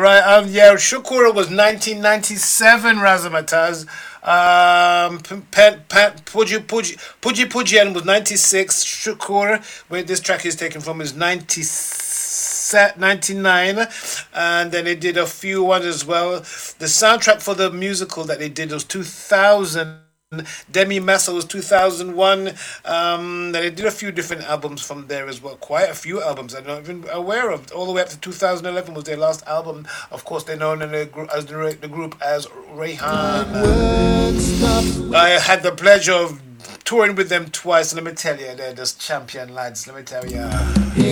right. Yeah, Shukura was 1997. Razzmatazz. Puji Pujian was 96. Shukura, where this track is taken from, is 99, and then they did a few ones as well. The soundtrack for the musical that they did was 2000. Demi Massa was 2001. They did a few different albums from there as well. Quite a few albums I'm not even aware of. All the way up to 2011 was their last album. Of course, they're known in the group as Rayhan. I had the pleasure of touring with them twice. Let me tell you, they're just champion lads. Let me tell you.